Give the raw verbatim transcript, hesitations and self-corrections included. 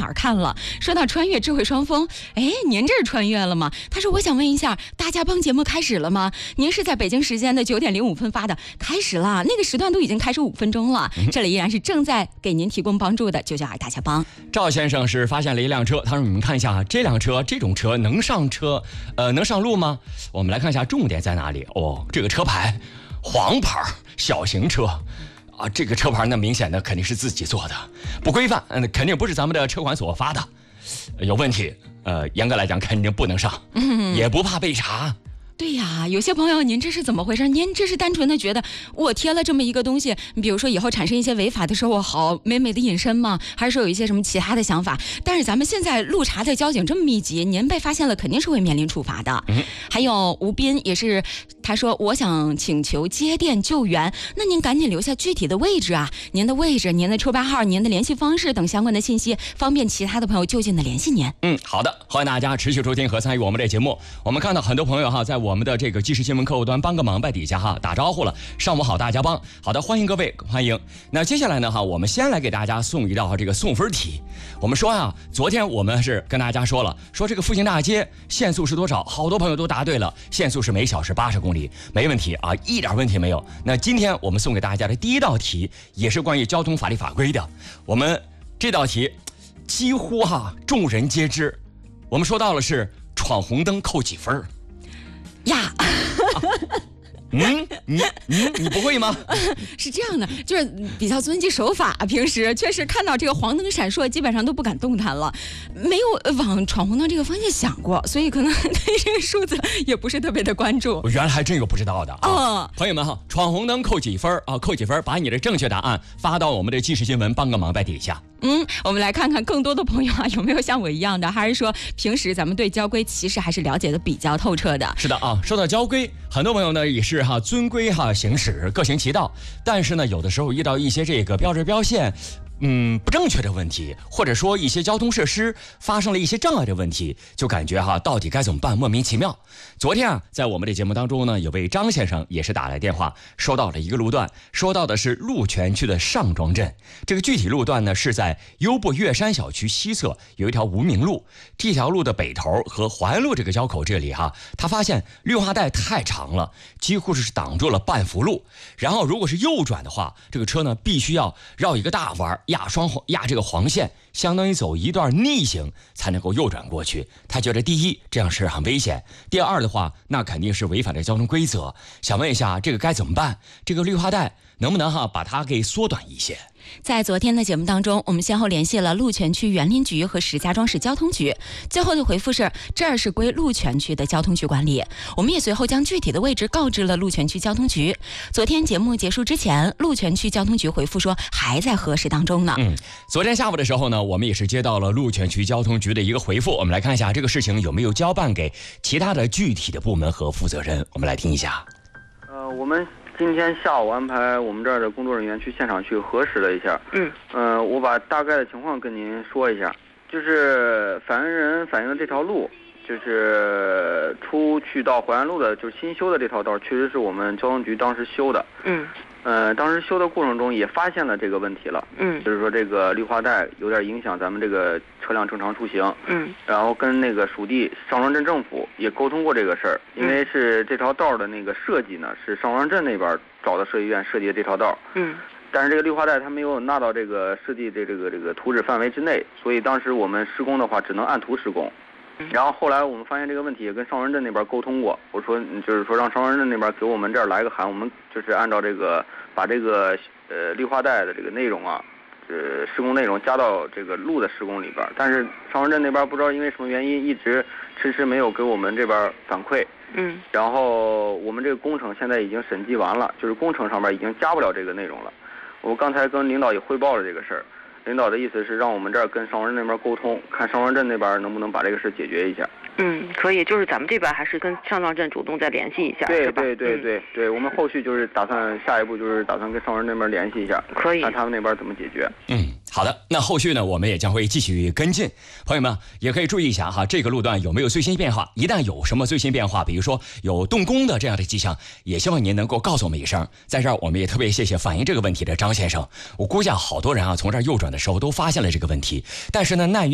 哪儿看了。说到穿越智慧双峰，哎，您这是穿越了吗？他说我想问一下，大家帮节目开始了吗？您是在北京时间的九点零五分发的，开始了，那个时段都已经开始五分钟了。嗯、这里依然是正在给您提供帮助的九九二大家帮。 赵先生是发现了一辆车，他说你们看一下这辆车，这种车能上车，呃，能上路吗？我们来看一下重点在哪里哦，这个车牌黄牌小型车。啊，这个车牌呢，明显的肯定是自己做的，不规范，嗯，肯定不是咱们的车管所发的，有问题。呃，严格来讲，肯定不能上，嗯、也不怕被查。 对呀，有些朋友，您这是怎么回事？您这是单纯的觉得我贴了这么一个东西，比如说以后产生一些违法的时候，我好美美的隐身吗？还是说有一些什么其他的想法？但是咱们现在路查的交警这么密集，您被发现了肯定是会面临处罚的。嗯、还有吴斌也是，他说我想请求接电救援，那您赶紧留下具体的位置啊，您的位置、您的车牌号、您的联系方式等相关的信息，方便其他的朋友就近的联系您。 嗯，好的，欢迎大家持续收听和参与我们的节目。我们看到很多朋友哈，在我们的这个即时新闻客户端帮个忙在底下哈打招呼了，上午好大家帮。好的，欢迎各位，欢迎。那接下来呢哈，我们先来给大家送一道这个送分题。我们说啊，昨天我们是跟大家说了，说这个复兴大街限速是多少，好多朋友都答对了，限速是每小时八十公里，没问题啊，一点问题没有。那今天我们送给大家的第一道题也是关于交通法律法规的，我们这道题几乎哈众人皆知，我们说到了是闯红灯扣几分呀。 嗯，你你你不会吗？ 是这样的，就是比较遵纪守法，平时确实看到这个黄灯闪烁，基本上都不敢动弹了，没有往闯红灯这个方向想过，所以可能对这个数字也不是特别的关注。 我原来还真有不知道的啊！哦、朋友们哈，闯红灯扣几分啊？扣几分？把你的正确答案发到我们的即时新闻帮个忙在底下。 嗯，我们来看看更多的朋友啊，有没有像我一样的，还是说平时咱们对交规其实还是了解的比较透彻的？ 是的啊，说到交规，很多朋友呢也是哈遵规哈行驶，各行其道，但是呢有的时候遇到一些这个标志标线嗯，不正确的问题，或者说一些交通设施发生了一些障碍的问题，就感觉哈，到底该怎么办？莫名其妙。昨天啊，在我们的节目当中呢，有位张先生也是打来电话，说到了一个路段，说到的是鹿泉区的上庄镇。这个具体路段呢，是在优步岳山小区西侧有一条无名路，这条路的北头和淮安路这个交口这里哈，他发现绿化带太长了，几乎是挡住了半幅路。然后如果是右转的话，这个车呢必须要绕一个大弯。压双压这个黄线，相当于走一段逆行才能够右转过去。他觉得第一这样是很危险，第二的话那肯定是违反了交通规则。想问一下这个该怎么办？这个绿化带能不能哈把它给缩短一些？ 在昨天的节目当中，我们先后联系了鹿泉区园林局和石家庄市交通局，最后的回复是这儿是归鹿泉区的交通局管理。我们也随后将具体的位置告知了鹿泉区交通局。昨天节目结束之前，鹿泉区交通局回复说还在核实当中呢。 嗯，昨天下午的时候呢，我们也是接到了鹿泉区交通局的一个回复，我们来看一下这个事情有没有交办给其他的具体的部门和负责人。我们来听一下。 呃，我们今天下午安排我们这儿的工作人员去现场去核实了一下。嗯，呃，我把大概的情况跟您说一下。就是反映人反映的这条路，就是出去到淮安路的，就是新修的这条道，确实是我们交通局当时修的。嗯，呃，当时修的过程中也发现了这个问题了。嗯，就是说这个绿化带有点影响咱们这个车辆正常出行。嗯，然后跟那个属地上庄镇政府也沟通过这个事儿，因为是这条道的那个设计呢，是上庄镇那边找的设计院设计的这条道。嗯。但是这个绿化带它没有纳到这个设计的这个这个图纸范围之内，所以当时我们施工的话只能按图施工。然后后来我们发现这个问题，也跟上庄镇那边沟通过，我说就是说让上庄镇那边给我们这儿来个函，我们就是按照这个把这个呃绿化带的这个内容啊，呃施工内容加到这个路的施工里边。但是上庄镇那边不知道因为什么原因，一直迟迟没有给我们这边反馈。嗯。然后我们这个工程现在已经审计完了，就是工程上面已经加不了这个内容了。我刚才跟领导也汇报了这个事儿，领导的意思是让我们这儿跟上庄镇那边沟通，看上庄镇那边能不能把这个事解决一下。 嗯，可以，就是咱们这边还是跟上庄镇主动再联系一下， 对对对对对，我们后续就是打算下一步就是打算跟上庄镇那边联系一下， 可以看他们那边怎么解决。 嗯，好的，那后续呢我们也将会继续跟进，朋友们也可以注意一下哈，这个路段有没有最新变化，一旦有什么最新变化，比如说有动工的这样的迹象，也希望您能够告诉我们一声。在这儿我们也特别谢谢反映这个问题的张先生，我估计好多人啊从这儿右转的时候都发现了这个问题，但是呢碍于